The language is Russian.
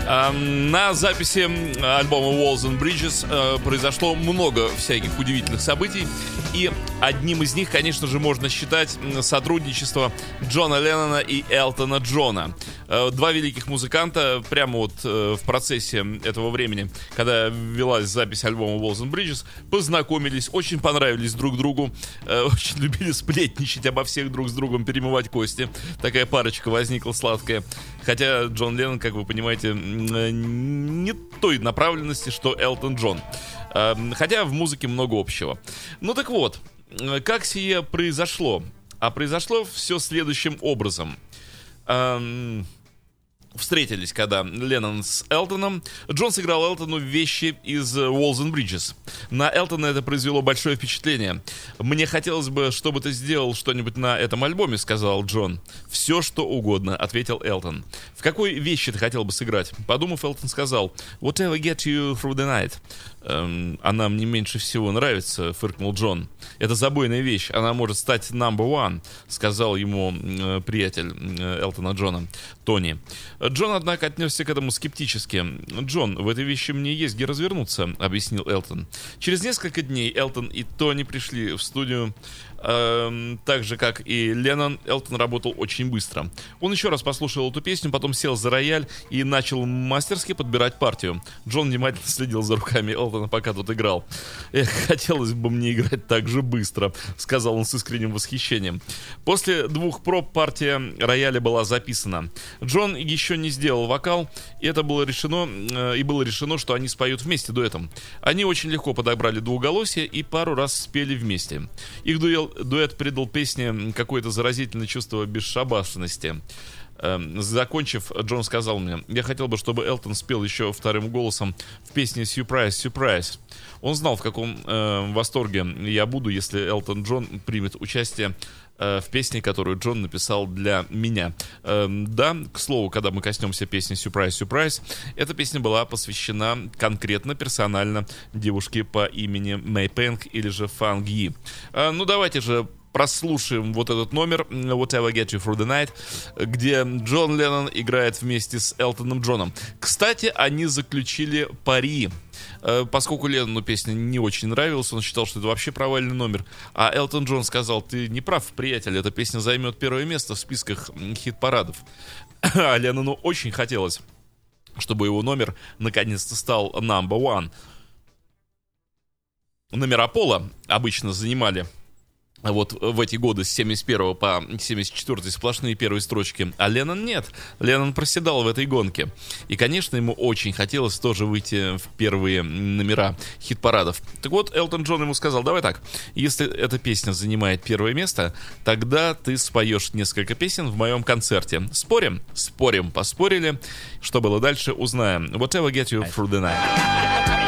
На записи альбома Walls and Bridges произошло много всяких удивительных событий. И одним из них, конечно же, можно считать сотрудничество Джона Леннона и Элтона Джона. Два великих музыканта прямо вот в процессе этого времени, когда велась запись альбома Walls and Bridges, познакомились, очень понравились друг другу, очень любили сплетничать обо всех, друг с другом перемывать кости. Такая парочка возникла сладкая. Хотя Джон Леннон, как вы понимаете, не той направленности, что Элтон Джон. Хотя в музыке много общего. Ну так вот, как сие произошло? А произошло все следующим образом. Встретились, когда Леннон с Элтоном. Джон сыграл Элтону вещи из Walls and Bridges. На Элтона это произвело большое впечатление. «Мне хотелось бы, чтобы ты сделал что-нибудь на этом альбоме», — сказал Джон. «Все, что угодно», — ответил Элтон. «В какой вещи ты хотел бы сыграть?» Подумав, Элтон сказал: «Whatever gets you through the night». «Она мне меньше всего нравится», — фыркнул Джон. «Это забойная вещь, она может стать number one», — сказал ему приятель Элтона Джона, Тони. Джон, однако, отнесся к этому скептически. «Джон, в этой вещи мне есть где развернуться», — объяснил Элтон. Через несколько дней Элтон и Тони пришли в студию. Так же, как и Леннон, Элтон работал очень быстро. Он еще раз послушал эту песню, потом сел за рояль и начал мастерски подбирать партию. Джон внимательно следил за руками Элтона, пока тот играл. «Эх, хотелось бы мне играть так же быстро», — сказал он с искренним восхищением. После 2 проб партия рояля была записана. Джон еще не сделал вокал, и было решено, что они споют вместе дуэтом. Они очень легко подобрали двуголосие и пару раз спели вместе. Их дуэт придал песне какое-то заразительное чувство бесшабашности. Закончив, Джон сказал мне: «Я хотел бы, чтобы Элтон спел еще вторым голосом в песне «Surprise, Surprise». Он знал, в каком восторге я буду, если Элтон Джон примет участие в песне, которую Джон написал для меня». Да, к слову, когда мы коснемся песни «Surprise, Surprise», эта песня была посвящена конкретно, персонально девушке по имени Мэй Пэнк или же Фан Ги. Ну, давайте же прослушаем вот этот номер «Whatever Get You Through the Night», где Джон Леннон играет вместе с Элтоном Джоном. Кстати, они заключили пари. Поскольку Леннону песня не очень нравилась, он считал, что это вообще провальный номер. А Элтон Джон сказал: «Ты не прав, приятель, эта песня займет первое место в списках хит-парадов». А Леннону очень хотелось, чтобы его номер наконец-то стал number one. Номера Пола обычно занимали вот в эти годы с 71 по 74 сплошные первые строчки. А Леннон нет. Леннон проседал в этой гонке. И, конечно, ему очень хотелось тоже выйти в первые номера хит-парадов. Так вот, Элтон Джон ему сказал: «Давай так, если эта песня занимает первое место, тогда ты споешь несколько песен в моем концерте. Спорим?» Спорим. Поспорили. Что было дальше, узнаем. Whatever Get You Through the Night.